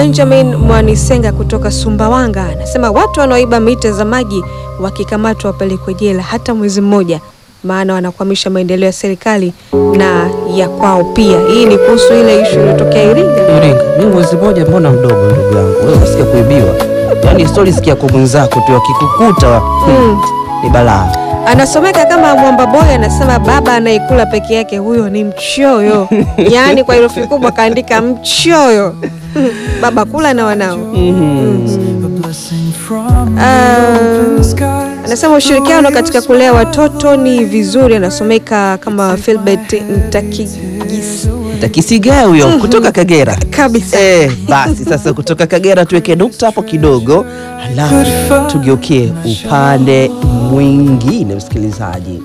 Benjamin Mwanisenga kutoka Sumbawanga anasema watu wanaoiba mita za maji wakikamatwa wapelekwe jela hata mwezi mmoja, maana wanakwamisha maendeleo ya serikali na ya kwao pia. Hii ni kuhusu ile issue iliyotokea Iringa. Mimi mwezi mmoja mbona mdogo ndugu yangu? Wewe unasikia kuibiwa. Yaani stories sikia kwa mwenzako tu akikukuta ni balaa. Anasomeka kama Mwamba Boy, anasema baba anayekula peke yake huyo ni mchoyo. Yaani kwa herufi kubwa kaandika mchoyo. Baba kula na wanao. Anasema ushirikiano katika kulea watoto ni vizuri. Anasomeka kama Philbert Takisiga huyo kutoka Kagera. Kabisa. Basi sasa kutoka Kagera tuweke nukta hapo kidogo, halafu tugeukie upande mwingine msikilizaji.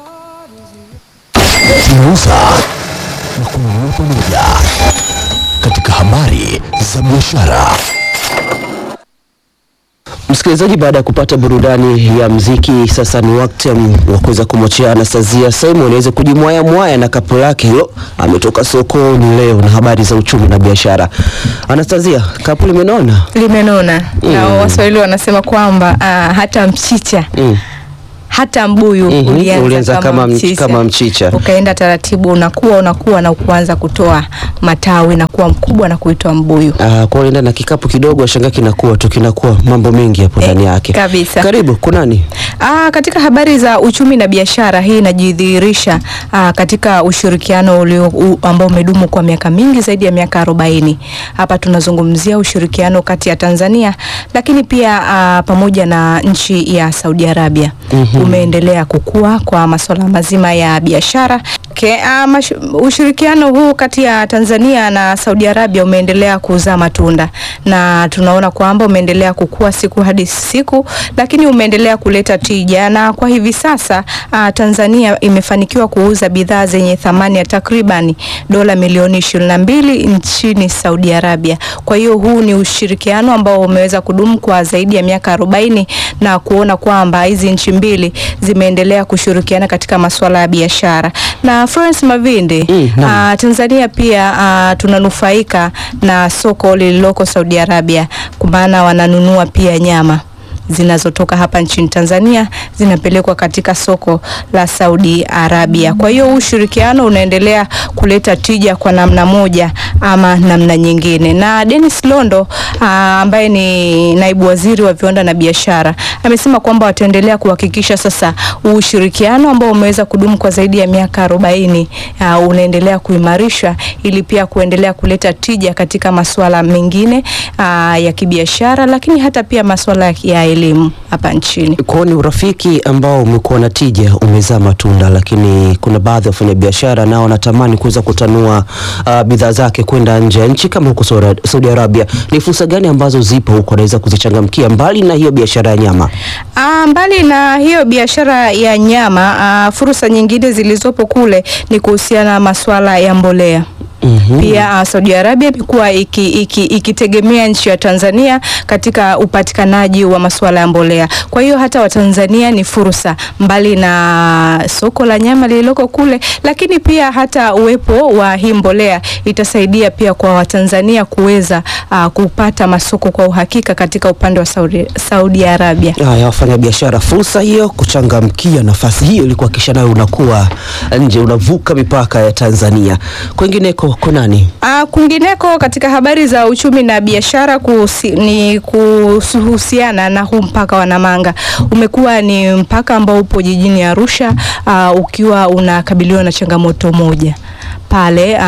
Tunauza na kununua pamoja katika habari za biashara. Msikilizaji, baada ya kupata burudani ya mziki, sasa ni wakati wa kuweza kumwachia Anastasia Simon aweze kujimwaya mwaya na kapu lake hilo. Ametoka sokoni leo na habari za uchumi na biashara. Anastasia, kapu limenona? Limenona. Na Waswahili wanasema kwamba hata mchicha hata mbuyu ulianza kama mchicha. Ukaenda taratibu unakuwa na kuanza kutoa matawi na kuwa mkubwa na kuitwa mbuyu. Kwa nenda na kikapu kidogo ashanga kinakuwa mambo mengi hapo ndani yake. Kabisa. Karibu, kunani? Katika habari za uchumi na biashara, hii inajidhihirisha katika ushirikiano ambao umedumu kwa miaka mingi, zaidi ya miaka 40. Hapa tunazungumzia ushirikiano kati ya Tanzania lakini pia pamoja na nchi ya Saudi Arabia. Umeendelea kukua kwa masuala mazima ya biashara. Ushirikiano huu kati ya Tanzania na Saudi Arabia umeendelea kuzaa matunda na tunaona kwamba umeendelea kukua siku hadi siku, lakini umeendelea kuleta tija, na kwa hivi sasa Tanzania imefanikiwa kuuza bidhaa zenye thamani ya takriban dola milioni 22 nchini Saudi Arabia. Kwa hiyo huu ni ushirikiano ambao umeweza kudumu kwa zaidi ya miaka 40 na kuona kwamba hizi nchi mbili zimeendelea kushirikiana katika masuala ya biashara. Na Florence Mavinde, Tanzania pia tunanufaika na soko lililoko Saudi Arabia, kwa maana wananunua pia nyama zinazotoka hapa nchini Tanzania zinapelekwa katika soko la Saudi Arabia. Kwa hiyo ushirikiano unaendelea kuleta tija kwa namna moja ama namna nyingine. Na Dennis Londo ambaye ni naibu waziri wa viwanda na biashara amesema kwamba wataendelea kuhakikisha sasa ushirikiano ambao umeweza kudumu kwa zaidi ya miaka 40 unaendelea kuimarisha ili pia kuendelea kuleta tija katika masuala mengine ya kibiashara, lakini hata pia masuala ya elimu hapa nchini. Kwa ni urafiki ambao umekuwa na tija, umezaa matunda, lakini kuna baadhi ya wafanyabiashara nao wanatamani kuweza kutanua bidhaa zake kwenda nje ya nchi kama huko Saudi Arabia. Ni fursa gani ambazo zipo huko anaweza kuzichangamkia mbali na hiyo biashara ya nyama? Mbali na hiyo biashara ya nyama, fursa nyingine zilizopo kule ni kuhusiana na masuala ya mbolea. Pia Saudi Arabia imekuwa ikitegemea nchi ya Tanzania katika upatikanaji wa masuala ya mbolea. Kwa hiyo hata Watanzania ni fursa, mbali na soko la nyama lililoko kule, lakini pia hata uwepo wa hii mbolea itasaidia pia kwa Watanzania kuweza kupata masoko kwa uhakika katika upande wa Saudi Arabia. Wafanya biashara, fursa hiyo kuchangamkia nafasi hiyo ili kuhakikisha nayo unakuwa nje, unavuka mipaka ya Tanzania. Kwingineko kunani? Kwingineko katika habari za uchumi na biashara ni kuhusiana na huu mpaka wa Namanga. Umekuwa ni mpaka ambao upo jijini Arusha, ukiwa unakabiliwa na changamoto moja. Pale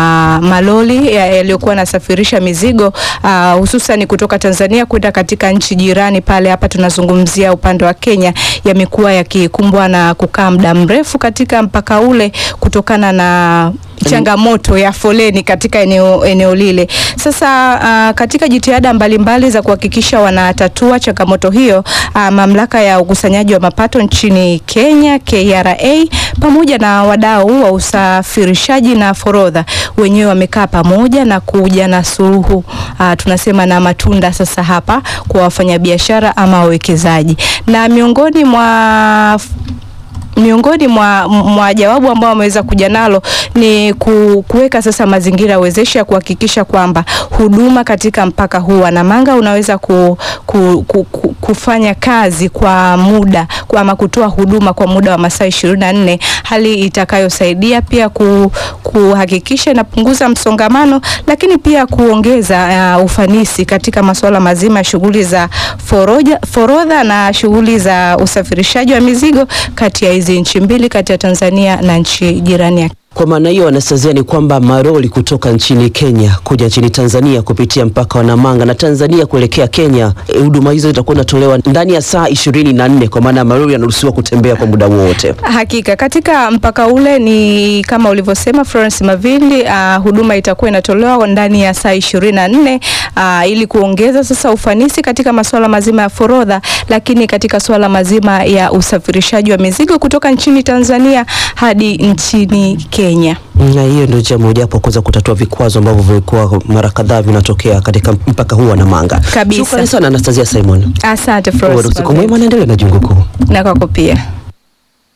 maloli yaliyokuwa nasafirisha mizigo hususan kutoka Tanzania kwenda katika nchi jirani pale, hapa tunazungumzia upande wa Kenya, yamekuwa yakikumbwa na kukaa muda mrefu katika mpaka ule kutokana na changamoto ya foleni katika eneo lile. Sasa katika jitihada mbalimbali za kuhakikisha wanatatua changamoto hiyo, mamlaka ya ukusanyaji wa mapato nchini Kenya KRA pamoja na wadau wa usafirishaji na forodha wenyewe wamekaa pamoja na kuja na suluhu, tunasema na matunda sasa hapa kwa wafanyabiashara ama wawekezaji. Na miongoni mwa miongoni mwa jawabu ambao wameweza kuja nalo ni kuweka sasa mazingira wezeshi ya kuhakikisha kwamba huduma katika mpaka huu wa Namanga unaweza kufanya kazi kwa muda ama kutoa huduma kwa muda wa masaa 24, hali itakayosaidia pia kuhakikisha inapunguza msongamano, lakini pia kuongeza ufanisi katika masuala mazima ya shughuli za forodha na shughuli za usafirishaji wa mizigo kati ya hizi nchi mbili, kati ya Tanzania na nchi jirani ya. Kwa maana hiyo, Anastasia, ni kwamba maroli kutoka nchini Kenya kuja nchini Tanzania kupitia mpaka wa Namanga na Tanzania kuelekea Kenya, huduma hizo zitakuwa zinatolewa ndani ya saa 24, kwa maana maroli yanaruhusiwa kutembea kwa muda wote. Hakika katika mpaka ule ni kama ulivyosema Florence Mavindi, huduma itakuwa inatolewa ndani ya saa 24 ili kuongeza sasa ufanisi katika masuala mazima ya forodha, lakini katika swala mazima ya usafirishaji wa mizigo kutoka nchini Tanzania hadi nchini Kenya. Na hiyo ndio njia moja hapo kuweza kutatua vikwazo ambavyo vilikuwa mara kadhaa vinatokea katika mpaka huu wa Namanga. Kabisa. Shukrani sana Anastasia Simon. Asante Florence. Usiku mwema, naendelea na Jungu Kuu. Na kwako pia.